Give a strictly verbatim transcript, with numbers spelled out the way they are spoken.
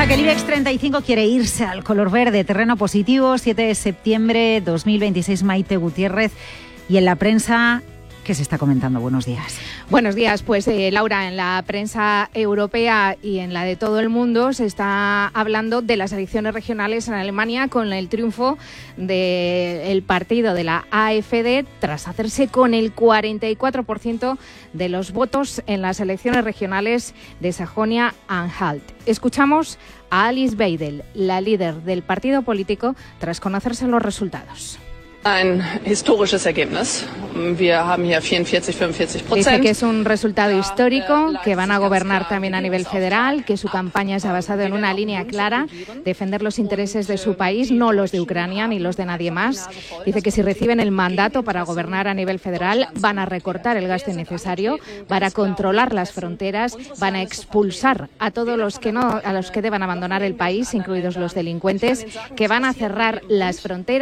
Anda, que el IBEX treinta y cinco quiere irse al color verde, terreno positivo, siete de septiembre dos mil veintiséis, Maite Gutiérrez. Y en la prensa, ¿qué se está comentando? Buenos días. Buenos días. Pues eh, Laura, en la prensa europea y en la de todo el mundo se está hablando de las elecciones regionales en Alemania con el triunfo del partido de la AfD tras hacerse con el cuarenta y cuatro por ciento de los votos en las elecciones regionales de Sajonia-Anhalt. Escuchamos a Alice Weidel, la líder del partido político, tras conocerse los resultados. Ein historisches Ergebnis. Wir haben hier vierundvierzig, fünfundvierzig Prozent. Dice que es un resultado histórico, que van a gobernar también a nivel federal, que su campaña se ha basado en una línea clara, defender los intereses de su país, no los de Ucrania ni los de nadie más. Dice que si reciben el mandato para gobernar a nivel federal, van a recortar el gasto innecesario, van a controlar las fronteras, van a expulsar a todos los que no, a los que deban abandonar el país, incluidos los delincuentes, que van a cerrar las fronteras